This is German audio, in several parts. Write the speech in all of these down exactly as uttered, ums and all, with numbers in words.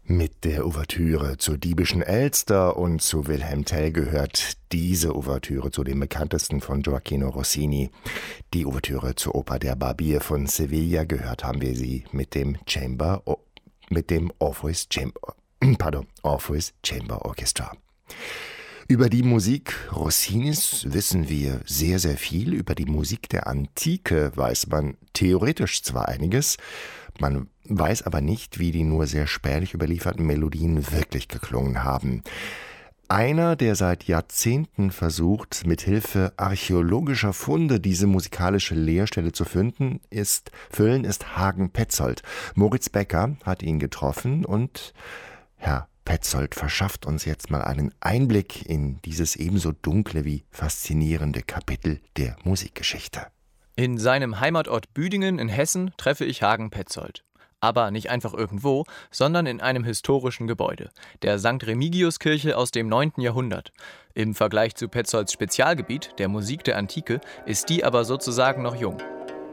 Mit der Ouvertüre zur Diebischen Elster und zu Wilhelm Tell gehört diese Ouvertüre zu den bekanntesten von Gioacchino Rossini. Die Ouvertüre zur Oper Der Barbier von Sevilla, gehört haben wir sie mit dem Chamber, mit dem Orpheus Chamber, pardon, Orpheus Chamber Orchestra. Über die Musik Rossinis wissen wir sehr, sehr viel. Über die Musik der Antike weiß man theoretisch zwar einiges, man weiß aber nicht, wie die nur sehr spärlich überlieferten Melodien wirklich geklungen haben. Einer, der seit Jahrzehnten versucht, mithilfe archäologischer Funde diese musikalische Leerstelle zu finden, ist, füllen, ist Hagen Petzold. Moritz Becker hat ihn getroffen und Herr Petzold verschafft uns jetzt mal einen Einblick in dieses ebenso dunkle wie faszinierende Kapitel der Musikgeschichte. In seinem Heimatort Büdingen in Hessen treffe ich Hagen Petzold. Aber nicht einfach irgendwo, sondern in einem historischen Gebäude, der Sankt Remigiuskirche aus dem neunten Jahrhundert. Im Vergleich zu Petzolds Spezialgebiet, der Musik der Antike, ist die aber sozusagen noch jung.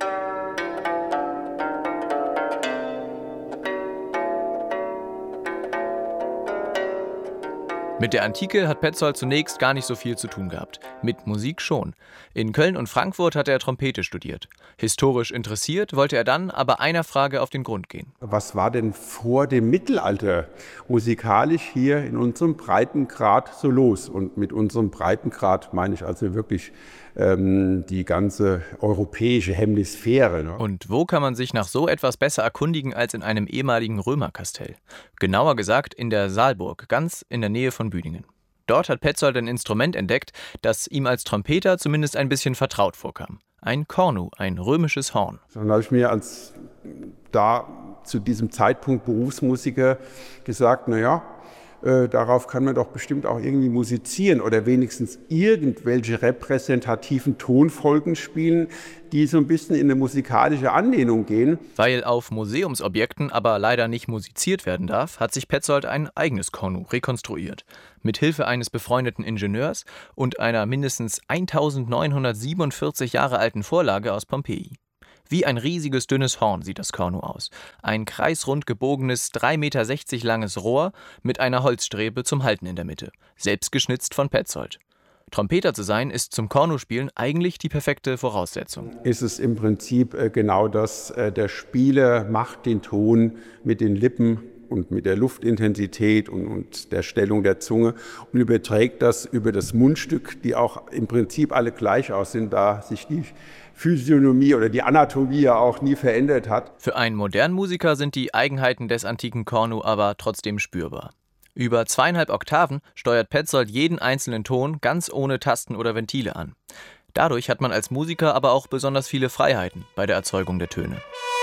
Mit der Antike hat Petzold zunächst gar nicht so viel zu tun gehabt. Mit Musik schon. In Köln und Frankfurt hat er Trompete studiert. Historisch interessiert wollte er dann aber einer Frage auf den Grund gehen. Was war denn vor dem Mittelalter musikalisch hier in unserem Breitengrad so los? Und mit unserem Breitengrad meine ich also wirklich ähm, die ganze europäische Hemisphäre. Ne? Und wo kann man sich nach so etwas besser erkundigen als in einem ehemaligen Römerkastell? Genauer gesagt in der Saalburg, ganz in der Nähe von Büdingen. Dort hat Petzold ein Instrument entdeckt, das ihm als Trompeter zumindest ein bisschen vertraut vorkam. Ein Kornu, ein römisches Horn. Dann habe ich mir als da zu diesem Zeitpunkt Berufsmusiker gesagt, naja, äh, darauf kann man doch bestimmt auch irgendwie musizieren oder wenigstens irgendwelche repräsentativen Tonfolgen spielen, die so ein bisschen in eine musikalische Anlehnung gehen. Weil auf Museumsobjekten aber leider nicht musiziert werden darf, hat sich Petzold ein eigenes Kornu rekonstruiert. Mit Hilfe eines befreundeten Ingenieurs und einer mindestens eintausendneunhundertsiebenundvierzig Jahre alten Vorlage aus Pompeji. Wie ein riesiges, dünnes Horn sieht das Kornu aus. Ein kreisrund gebogenes, drei Meter sechzig langes Rohr mit einer Holzstrebe zum Halten in der Mitte. Selbst geschnitzt von Petzold. Trompeter zu sein, ist zum Kornuspielen eigentlich die perfekte Voraussetzung. Ist es im Prinzip genau das, der Spieler macht den Ton mit den Lippen und mit der Luftintensität und, und der Stellung der Zunge und überträgt das über das Mundstück, die auch im Prinzip alle gleich aussehen, da sich die Physiognomie oder die Anatomie ja auch nie verändert hat. Für einen modernen Musiker sind die Eigenheiten des antiken Kornu aber trotzdem spürbar. Über zweieinhalb Oktaven steuert Petzold jeden einzelnen Ton ganz ohne Tasten oder Ventile an. Dadurch hat man als Musiker aber auch besonders viele Freiheiten bei der Erzeugung der Töne.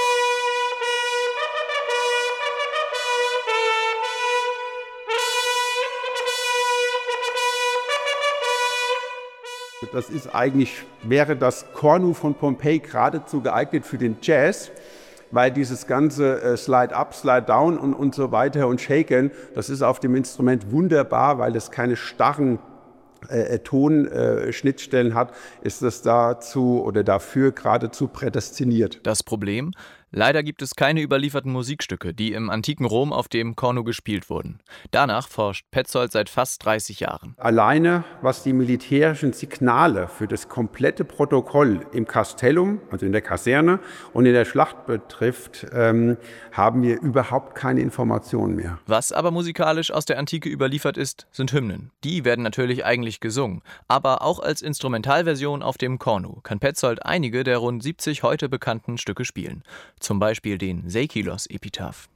Das ist eigentlich, wäre das Kornu von Pompeji geradezu geeignet für den Jazz, weil dieses ganze äh, Slide-Up, Slide-Down und, und so weiter und Shaken, das ist auf dem Instrument wunderbar, weil es keine starren äh, Tonschnittstellen äh, hat, ist das dazu oder dafür geradezu prädestiniert. Das Problem? Leider gibt es keine überlieferten Musikstücke, die im antiken Rom auf dem Kornu gespielt wurden. Danach forscht Petzold seit fast dreißig Jahren. Alleine, was die militärischen Signale für das komplette Protokoll im Castellum, also in der Kaserne und in der Schlacht betrifft, ähm, haben wir überhaupt keine Informationen mehr. Was aber musikalisch aus der Antike überliefert ist, sind Hymnen. Die werden natürlich eigentlich gesungen, aber auch als Instrumentalversion auf dem Kornu kann Petzold einige der rund siebzig heute bekannten Stücke spielen. Zum Beispiel den Seikilos-Epitaph.